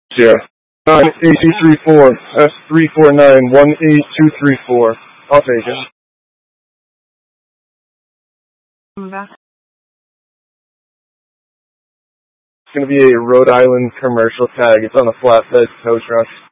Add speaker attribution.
Speaker 1: Sierra. 98234 S349 18234. I'll take it. It's going to be a Rhode Island commercial tag. It's on a flatbed tow truck.